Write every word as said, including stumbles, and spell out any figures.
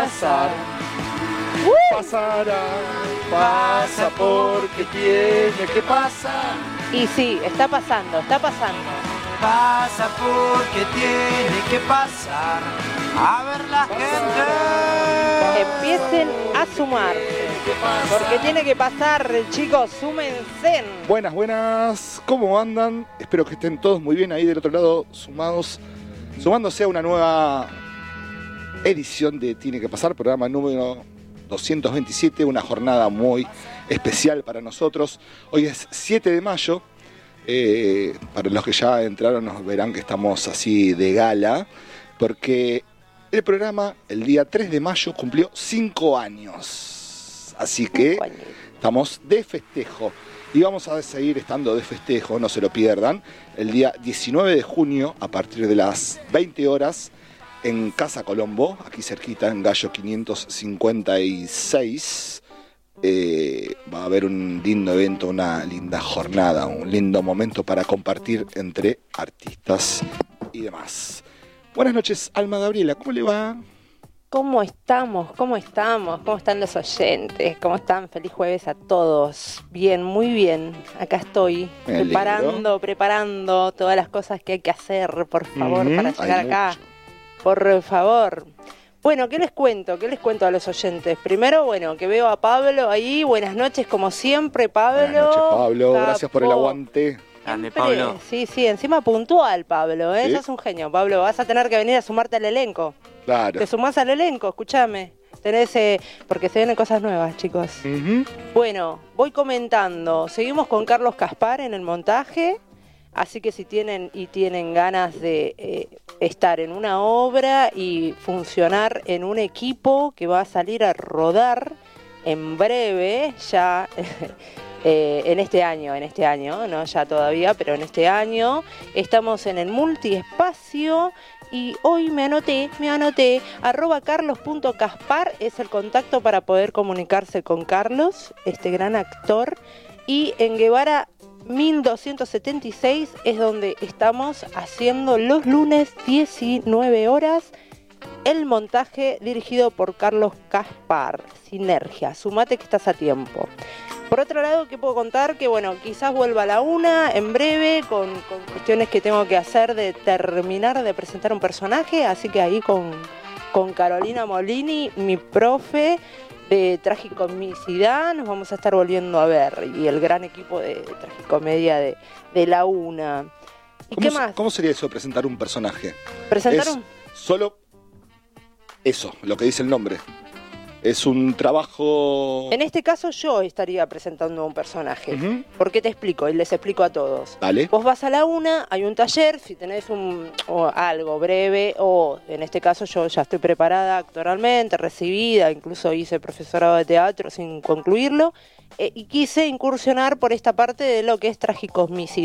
pasar. Pasará, pasa porque tiene que pasar. Y sí, está pasando, está pasando. Pasa porque tiene que pasar. A ver la gente. Empiecen a sumarse. Porque tiene que pasar, chicos, súmense. Buenas, buenas. ¿Cómo andan? Espero que estén todos muy bien ahí del otro lado, sumados, sumándose a una nueva edición de Tiene que pasar, programa número doscientos veintisiete, una jornada muy especial para nosotros. Hoy es siete de mayo. Eh, para los que ya entraron nos verán que estamos así de gala, porque el programa el día tres de mayo cumplió cinco años. Así que estamos de festejo. Y vamos a seguir estando de festejo, no se lo pierdan, el día diecinueve de junio a partir de las veinte horas en Casa Colombo, aquí cerquita en Gallo quinientos cincuenta y seis. Eh, va a haber un lindo evento, una linda jornada, un lindo momento para compartir entre artistas y demás. Buenas noches, Alma Gabriela, ¿cómo le va? ¿Cómo estamos? ¿Cómo estamos? ¿Cómo están los oyentes? ¿Cómo están? Feliz jueves a todos. Bien, muy bien. Acá estoy Me preparando, alegro. preparando todas las cosas que hay que hacer, por favor, Uh-huh. para llegar Hay acá. mucho. Por favor. Bueno, ¿qué les cuento? ¿Qué les cuento a los oyentes? Primero, bueno, que veo a Pablo ahí. Buenas noches, como siempre, Pablo. Buenas noches, Pablo. Capo. Gracias por el aguante. Grande, Siempre. Pablo. Sí, sí, encima puntual, Pablo, ¿eh? ¿Sí? Sos un genio, Pablo. Vas a tener que venir a sumarte al elenco. Claro. Te sumás al elenco, escúchame. Tenés, eh, porque se vienen cosas nuevas, chicos. Uh-huh. Bueno, voy comentando. Seguimos con Carlos Caspar en el montaje. Así que si tienen y tienen ganas de eh, estar en una obra y funcionar en un equipo que va a salir a rodar en breve, ya eh, en este año, en este año, no ya todavía, pero en este año, estamos en el multiespacio. Y hoy me anoté, me anoté, arroba carlos.caspar es el contacto para poder comunicarse con Carlos, este gran actor. Y en Guevara mil doscientos setenta y seis es donde estamos haciendo los lunes diecinueve horas el montaje dirigido por Carlos Caspar. Sinergia, sumate que estás a tiempo. Por otro lado, ¿qué puedo contar? Que bueno, quizás vuelva a la una en breve con, con cuestiones que tengo que hacer de terminar de presentar un personaje, así que ahí con, con Carolina Molini, mi profe de Tragicomicidad, nos vamos a estar volviendo a ver, y el gran equipo de Tragicomedia de, de la una. ¿Y ¿Cómo, qué se- más? ¿Cómo sería eso, presentar un personaje? ¿Presentar Es un...? solo eso, lo que dice el nombre. Es un trabajo... En este caso yo estaría presentando un personaje. Ujú. ¿Por qué te explico? Y les explico a todos. Dale. Vos vas a la una, hay un taller, si tenés un, o algo breve, o en este caso yo ya estoy preparada actoralmente, recibida, incluso hice profesorado de teatro sin concluirlo, eh, y quise incursionar por esta parte de lo que es tragicosmicidad.